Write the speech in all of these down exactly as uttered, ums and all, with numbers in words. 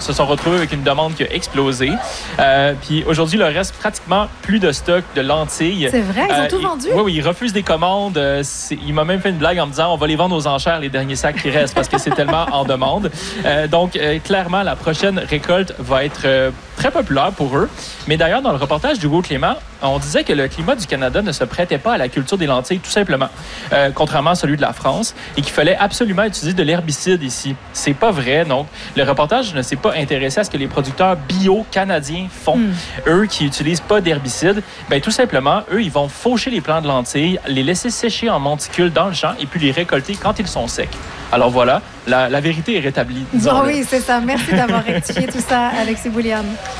se sont retrouvés avec une demande qui a explosé. Euh, puis aujourd'hui, il leur reste pratiquement plus de stock de lentilles. C'est vrai, ils ont euh, tout il, vendu? Oui, oui, ils refusent des commandes. Euh, il m'a même fait une blague en me disant on va les vendre aux enchères, les derniers sacs qui restent, parce que c'est tellement en demande. Euh, donc, euh, clairement, la prochaine récolte va être euh, très populaire pour eux. Mais d'ailleurs, dans le reportage d'Hugo Clément, on disait que le climat du Canada ne se prêtait pas à la culture des lentilles, tout simplement, euh, contrairement à celui de la France, et qu'il fallait absolument utiliser de l'herbicide ici. C'est pas vrai, donc le reportage ne s'est pas intéressé à ce que les producteurs bio canadiens font. Mm. Eux qui utilisent pas d'herbicide, ben tout simplement, eux, ils vont faucher les plants de lentilles, les laisser sécher en monticule dans le champ et puis les récolter quand ils sont secs. Alors voilà, la, la vérité est rétablie. Oh oui, c'est ça. Merci d'avoir rectifié tout ça, Alexis Boulian.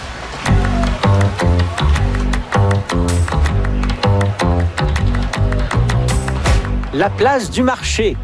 La place du marché.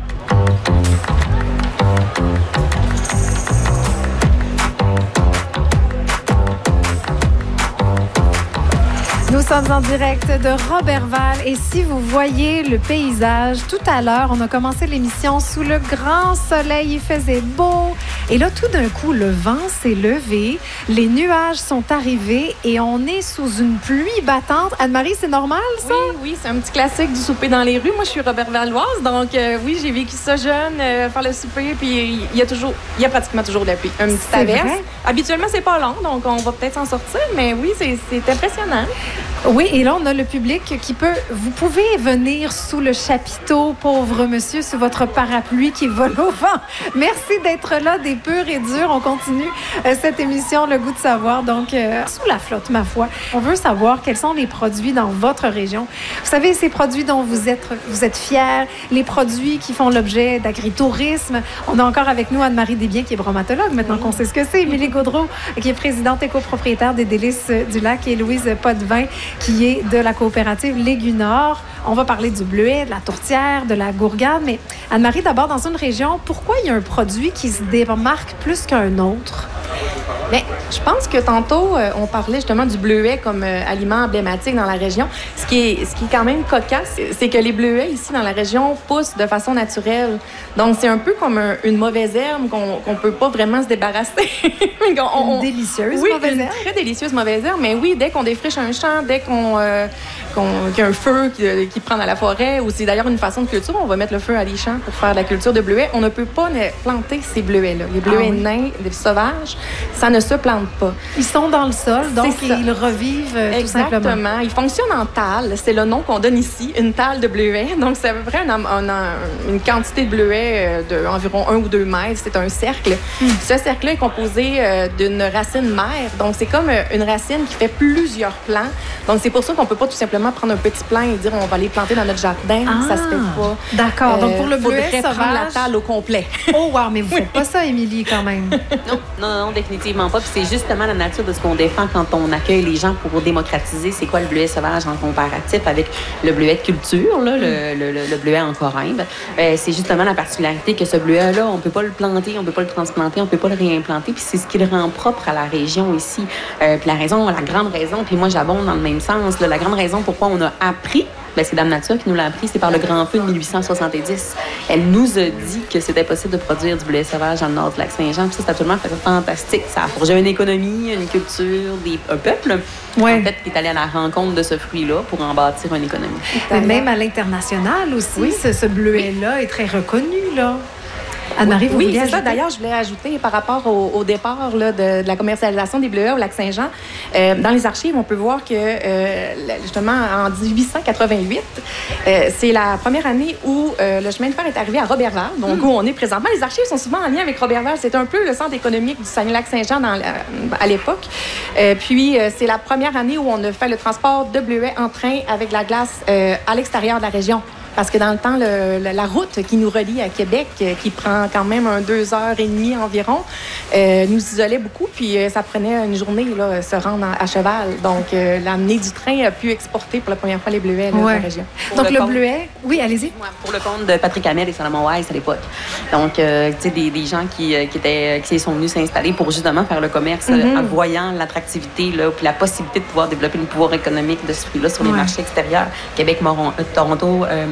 Nous sommes en direct de Roberval et si vous voyez le paysage, tout à l'heure, on a commencé l'émission sous le grand soleil, il faisait beau et là, tout d'un coup, le vent s'est levé, les nuages sont arrivés et on est sous une pluie battante. Anne-Marie, c'est normal, ça? Oui, oui, c'est un petit classique du souper dans les rues. Moi, je suis Robervaloise, donc euh, oui, j'ai vécu ça jeune, euh, faire le souper, puis il y a toujours, il y a pratiquement toujours de la pluie. Un petit averse. Habituellement, c'est pas long, donc on va peut-être s'en sortir, mais oui, c'est, c'est impressionnant. Oui, et là, on a le public qui peut... Vous pouvez venir sous le chapiteau, pauvre monsieur, sous votre parapluie qui vole au vent. Merci d'être là, des purs et durs. On continue euh, cette émission, Le goût de savoir. Donc, euh, sous la flotte, ma foi. On veut savoir quels sont les produits dans votre région. Vous savez, ces produits dont vous êtes, vous êtes fiers, les produits qui font l'objet d'agritourisme. On a encore avec nous Anne-Marie Desbiens, qui est bromatologue, maintenant qu'on sait ce que c'est. Émilie Gaudreau, qui est présidente et copropriétaire des Délices du Lac, et Louise Potvin, qui est de la coopérative Légunor. On va parler du bleuet, de la tourtière, de la gourgane. Mais Anne-Marie, d'abord, dans une région, pourquoi il y a un produit qui se démarque plus qu'un autre? Bien, je pense que tantôt, euh, on parlait justement du bleuet comme euh, aliment emblématique dans la région. Ce qui est, ce qui est quand même cocasse, c'est que les bleuets ici dans la région poussent de façon naturelle. Donc, c'est un peu comme un, une mauvaise herbe qu'on qu'on peut pas vraiment se débarrasser. on, on, une délicieuse oui, mauvaise une herbe. Très délicieuse mauvaise herbe. Mais oui, dès qu'on défriche un champ, dès qu'on, euh, qu'on qu'il y a un feu qui, qui prend dans la forêt, ou c'est d'ailleurs une façon de culture, on va mettre le feu à des champs pour faire de la culture de bleuets. On ne peut pas planter ces bleuets-là. Les bleuets ah, oui. nains, des sauvages, ça ne se plante pas. Ils sont dans le sol, donc ils revivent euh, tout simplement. Exactement. Ils fonctionnent en tale. C'est le nom qu'on donne ici, une tale de bleuet. Donc, c'est à peu près une, une, une quantité de bleuets d'environ un ou deux mètres. C'est un cercle. Mm. Ce cercle-là est composé euh, d'une racine mère. Donc, c'est comme euh, une racine qui fait plusieurs plants. Donc, c'est pour ça qu'on ne peut pas tout simplement prendre un petit plant et dire on va les planter dans notre jardin. Ah, ça se fait pas. D'accord. Euh, donc, pour le bleuet sauvage... prendre la tale au complet. Oh, wow, mais vous ne faites pas ça, Émilie, quand même. Non, non, non, définitivement pas. Puis c'est justement la nature de ce qu'on défend quand on accueille les gens pour démocratiser c'est quoi le bleuet sauvage en comparatif avec le bleuet de culture, là, mm. le, le, le bleuet en corymbe. Euh, c'est justement la particularité que ce bleuet-là, on ne peut pas le planter, on ne peut pas le transplanter, on ne peut pas le réimplanter. Puis c'est ce qui le rend propre à la région ici. Euh, puis la raison, la grande raison, puis moi j'abonde dans le même sens, là, la grande raison pourquoi on a appris, bien, c'est Dame Nature qui nous l'a appris, c'est par le grand feu de mille huit cent soixante-dix. Elle nous a dit que c'était possible de produire du bleuet sauvage dans le nord du lac Saint-Jean. Puis ça, c'est absolument fantastique. Ça a forgé une économie, une culture, des, un peuple, ouais. en fait, qui est allé à la rencontre de ce fruit-là pour en bâtir une économie. Mais même à l'international aussi, oui. ce, ce bleuet-là est très reconnu, là. Anne-Marie, vous oui, vouliez c'est ajouter? ça. D'ailleurs, je voulais ajouter par rapport au, au départ là, de, de la commercialisation des bleuets au lac Saint-Jean. Euh, dans les archives, on peut voir que, euh, justement, en dix-huit cent quatre-vingt-huit, euh, c'est la première année où euh, le chemin de fer est arrivé à Roberval, donc mm. où on est présentement. Les archives sont souvent en lien avec Roberval. C'est un peu le centre économique du Saguenay-Lac-Saint-Jean dans, euh, à l'époque. Euh, puis, euh, c'est la première année où on a fait le transport de bleuets en train avec la glace euh, à l'extérieur de la région. Parce que dans le temps, le, le, la route qui nous relie à Québec, euh, qui prend quand même un deux heures et demie environ, euh, nous isolait beaucoup. Puis euh, ça prenait une journée là, se rendre à, à cheval. Donc, euh, l'amenée du train a pu exporter pour la première fois les bleuets là, ouais. dans la région. Pour Donc, le, le bleuet, oui, allez-y. Ouais, pour le compte de Patrick Hamel et Salomon Weiss à l'époque. Donc, euh, tu sais, des, des gens qui, qui, étaient, qui sont venus s'installer pour justement faire le commerce mm-hmm. en voyant l'attractivité là, puis la possibilité de pouvoir développer le pouvoir économique de ce fruit-là sur les ouais. marchés extérieurs. Québec, Moron, euh, Toronto, euh,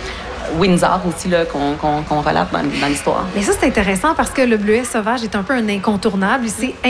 Windsor aussi, là, qu'on, qu'on, qu'on relate dans, dans l'histoire. Mais ça, c'est intéressant parce que le bleuet sauvage est un peu un incontournable. C'est